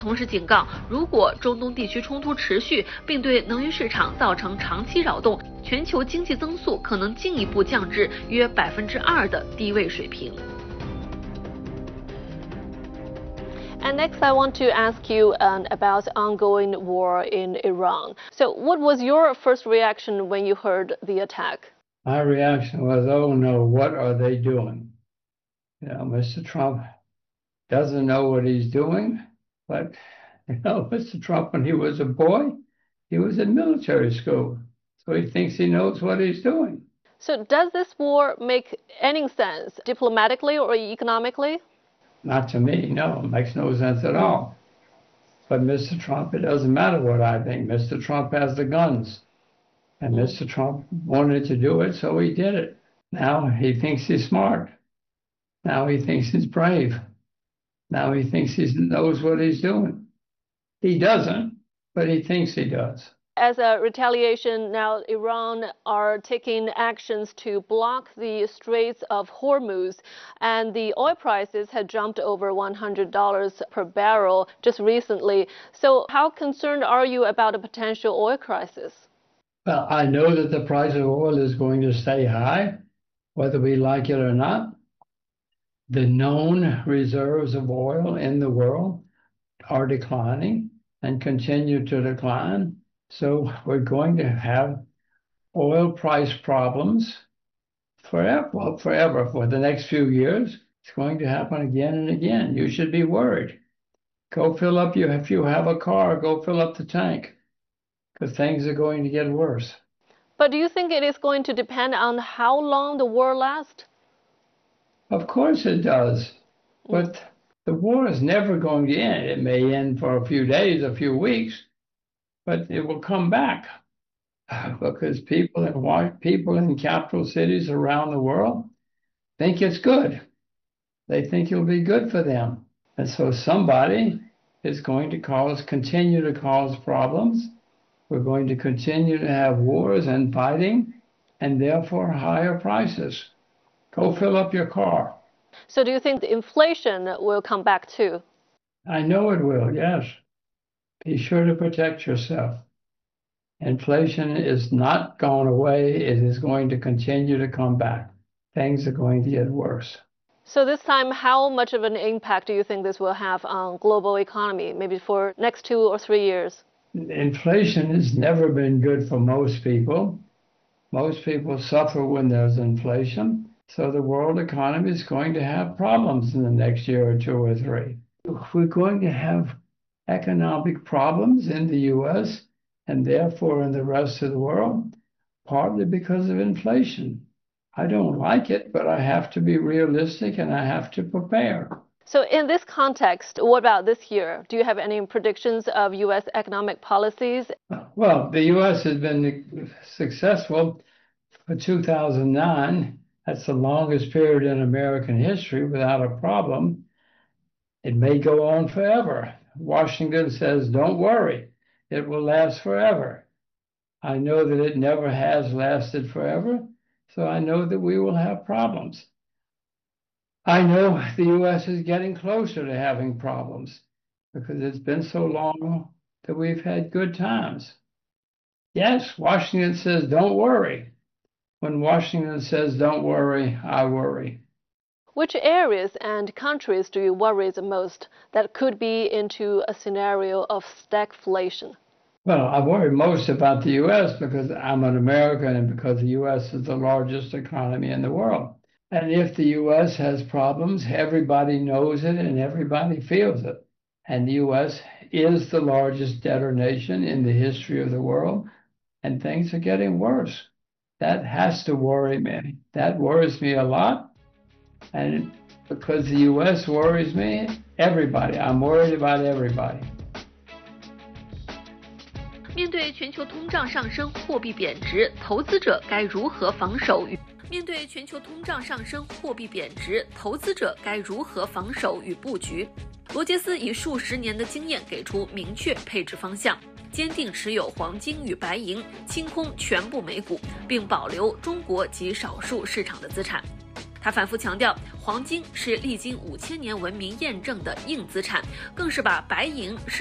同时警告，如果中东地区冲突持续，并对能源市场造成长期扰动，全球经济增速可能进一步降至约2%的低位水平。 And next, I want to ask you about the ongoing war in Iran. So, what was your first reaction when you heard the attack? My reaction was, oh no, what are they doing? You know, Mr. Trump doesn't know what he's doing, but, Mr. Trump, when he was a boy, he was in military school, so he thinks he knows what he's doing. So, does this war make any sense diplomatically or economically? Not to me, no, it makes no sense at all. But Mr. Trump, it doesn't matter what I think. Mr. Trump has the guns. And Mr. Trump wanted to do it, so he did it. Now he thinks he's smart. Now he thinks he's brave. Now he thinks he knows what he's doing. He doesn't, but he thinks he does. As a retaliation, now Iran are taking actions to block the Straits of Hormuz, and the oil prices had jumped over $100 per barrel just recently. So how concerned are you about a potential oil crisis? Well, I know that the price of oil is going to stay high, whether we like it or not. The known reserves of oil in the world are declining and continue to decline. So we're going to have oil price problems forever, for the next few years. It's going to happen again and again. You should be worried. Go fill up if you have a car, go fill up the tank, because things are going to get worse. But do you think it is going to depend on how long the war lasts? Of course it does. But the war is never going to end. It may end for a few days, a few weeks, but it will come back because people in capital cities around the world think it's good. They think it'll be good for them. And so somebody is going to continue to cause problems. We're going to continue to have wars and fighting, and therefore higher prices. Go fill up your car. So do you think the inflation will come back too? I know it will, yes. Be sure to protect yourself. Inflation is not going away. It is going to continue to come back. Things are going to get worse. So this time, how much of an impact do you think this will have on global economy, maybe for next 2 or 3 years? Inflation has never been good for most people. Most people suffer when there's inflation. So the world economy is going to have problems in the next year or 2 or 3. We're going to have economic problems in the U.S. and therefore in the rest of the world, partly because of inflation. I don't like it, but I have to be realistic and I have to prepare. So in this context, what about this year? Do you have any predictions of U.S. economic policies? Well, the U.S. has been successful for 2009. That's the longest period in American history without a problem. It may go on forever. Washington says, don't worry, it will last forever. I know that it never has lasted forever, so I know that we will have problems. I know the U.S. is getting closer to having problems because it's been so long that we've had good times. Yes, Washington says, don't worry. When Washington says, don't worry, I worry. Which areas and countries do you worry the most that could be into a scenario of stagflation? Well, I worry most about the U.S. because I'm an American and because the U.S. is the largest economy in the world. And if the U.S. has problems, everybody knows it and everybody feels it. And the U.S. is the largest debtor nation in the history of the world, and things are getting worse. That has to worry me. That worries me a lot. And because the U.S. worries me, I'm worried about everybody. 面对全球通胀上升、货币贬值，投资者该如何防守与布局？罗杰斯以数十年的经验给出明确配置方向，坚定持有黄金与白银，清空全部美股，并保留中国及少数市场的资产。 他反复强调，黄金是历经5000年文明验证的硬资产，更是把白银视